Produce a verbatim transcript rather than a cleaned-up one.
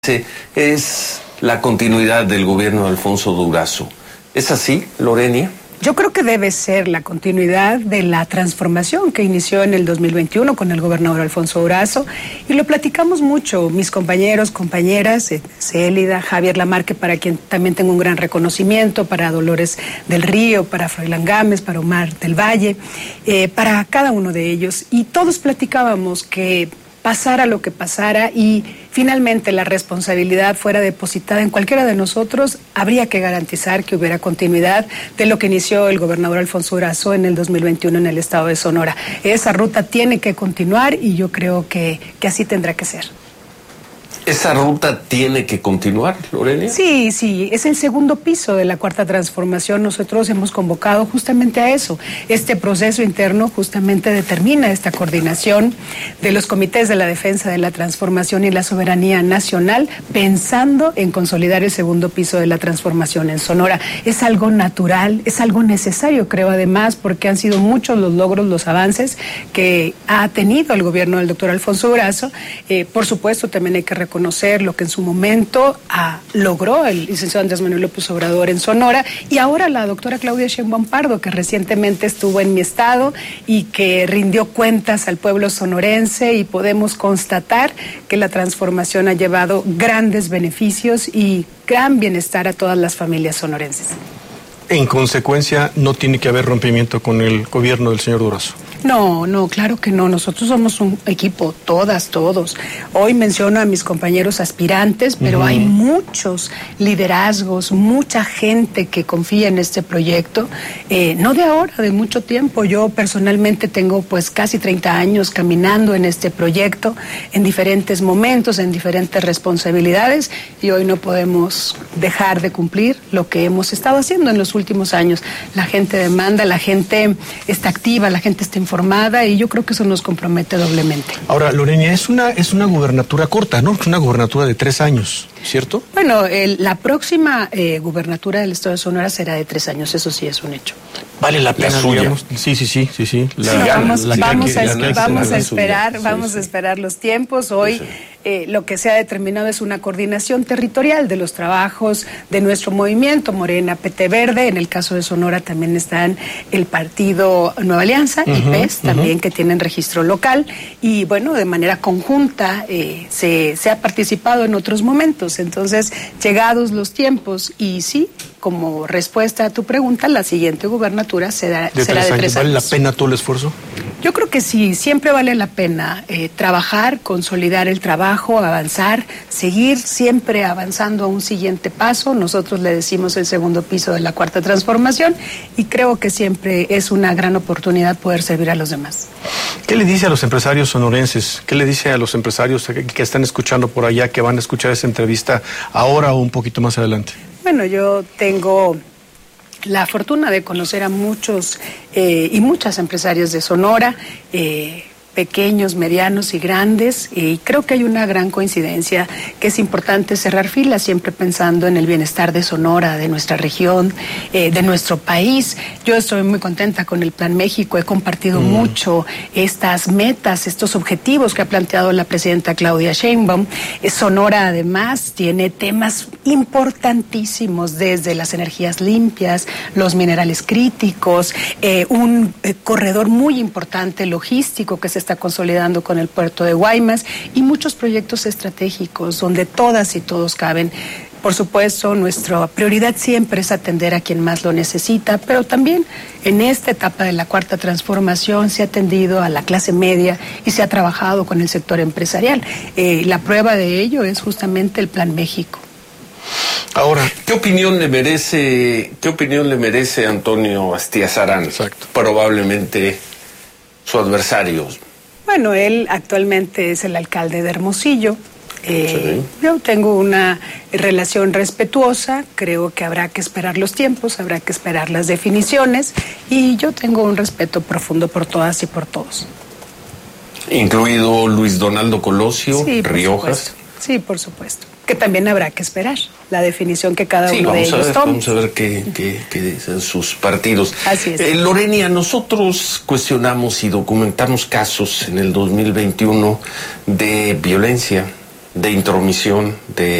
Es la continuidad del gobierno de Alfonso Durazo. ¿Es así, Lorenia? Yo creo que debe ser la continuidad de la transformación que inició en el dos mil veintiuno con el gobernador Alfonso Durazo, y lo platicamos mucho, mis compañeros, compañeras, Célida, Javier Lamarque, para quien también tengo un gran reconocimiento, para Dolores del Río, para Froilán Gámez, para Omar del Valle, eh, para cada uno de ellos, y todos platicábamos que pasara lo que pasara y finalmente la responsabilidad fuera depositada en cualquiera de nosotros, habría que garantizar que hubiera continuidad de lo que inició el gobernador Alfonso Durazo en el dos mil veintiuno en el estado de Sonora. Esa ruta tiene que continuar y yo creo que, que así tendrá que ser. ¿Esa ruta tiene que continuar, Lorenia? Sí, sí, es el segundo piso de la Cuarta Transformación. Nosotros hemos convocado justamente a eso. Este proceso interno justamente determina esta coordinación de los comités de la defensa de la transformación y la soberanía nacional, pensando en consolidar el segundo piso de la transformación en Sonora. Es algo natural, es algo necesario, creo, además, porque han sido muchos los logros, los avances que ha tenido el gobierno del doctor Alfonso Durazo. Eh, por supuesto, también hay que reconocer conocer lo que en su momento ah, logró el licenciado Andrés Manuel López Obrador en Sonora, y ahora la doctora Claudia Sheinbaum Pardo, que recientemente estuvo en mi estado y que rindió cuentas al pueblo sonorense, y podemos constatar que la transformación ha llevado grandes beneficios y gran bienestar a todas las familias sonorenses. En consecuencia, no tiene que haber rompimiento con el gobierno del señor Durazo. No, no, claro que no. Nosotros somos un equipo, todas, todos. Hoy menciono a mis compañeros aspirantes, pero uh-huh. hay muchos liderazgos, mucha gente que confía en este proyecto, eh, no de ahora, de mucho tiempo. Yo personalmente tengo pues casi treinta años caminando en este proyecto, en diferentes momentos, en diferentes responsabilidades, y hoy no podemos dejar de cumplir lo que hemos estado haciendo en los últimos años. La gente demanda, la gente está activa, la gente está informada, y yo creo que eso nos compromete doblemente. Ahora, Lorenia, es una, es una gubernatura corta, ¿no? Es una gubernatura de tres años, ¿cierto? Bueno, el, la próxima eh, gubernatura del estado de Sonora será de tres años, eso sí es un hecho. Vale la pena, la suya. Digamos. Sí, sí, sí, sí, sí. La, sí la, vamos, la, vamos, la, a, la, la, vamos la, a esperar, sí, vamos sí. a esperar los tiempos. Hoy sí, sí. Eh, lo que se ha determinado es una coordinación territorial de los trabajos de nuestro movimiento, Morena, P T Verde. En el caso de Sonora también están el partido Nueva Alianza uh-huh, y P E S, uh-huh. también, que tienen registro local. Y bueno, de manera conjunta eh, se, se ha participado en otros momentos. Entonces, llegados los tiempos, y sí, como respuesta a tu pregunta, la siguiente gubernatura será de, será tres, de tres años. años. ¿Vale la pena todo el esfuerzo? Yo creo que sí, siempre vale la pena eh, trabajar, consolidar el trabajo, avanzar, seguir siempre avanzando a un siguiente paso. Nosotros le decimos el segundo piso de la Cuarta Transformación, y creo que siempre es una gran oportunidad poder servir a los demás. ¿Qué le dice a los empresarios sonorenses? ¿Qué le dice a los empresarios que, que están escuchando por allá, que van a escuchar esta entrevista ahora o un poquito más adelante? Bueno, yo tengo la fortuna de conocer a muchos eh, y muchas empresarios de Sonora, eh, pequeños, medianos y grandes, y creo que hay una gran coincidencia, que es importante cerrar filas siempre pensando en el bienestar de Sonora, de nuestra región, eh, de nuestro país. Yo estoy muy contenta con el Plan México, he compartido mm. mucho estas metas, estos objetivos que ha planteado la presidenta Claudia Sheinbaum. Eh, Sonora además tiene temas importantísimos, desde las energías limpias, los minerales críticos, eh, un eh, corredor muy importante logístico que se está consolidando con el puerto de Guaymas, y muchos proyectos estratégicos donde todas y todos caben. Por supuesto, nuestra prioridad siempre es atender a quien más lo necesita, pero también en esta etapa de la Cuarta Transformación se ha atendido a la clase media y se ha trabajado con el sector empresarial. Eh, la prueba de ello es justamente el Plan México. Ahora, ¿qué opinión le merece, qué opinión le merece Antonio Astiazarán? Exacto. Probablemente su adversario. Bueno, él actualmente es el alcalde de Hermosillo. Eh, sí. Yo tengo una relación respetuosa, creo que habrá que esperar los tiempos, habrá que esperar las definiciones, y yo tengo un respeto profundo por todas y por todos. Incluido Luis Donaldo Colosio, sí, Riojas. Supuesto. Sí, por supuesto. Que también habrá que esperar la definición que cada sí, uno de ellos ver, tome. Vamos a ver qué, qué, qué dicen sus partidos. Así es. Eh, Lorenia, nosotros cuestionamos y documentamos casos en el dos mil veintiuno de violencia de intromisión, de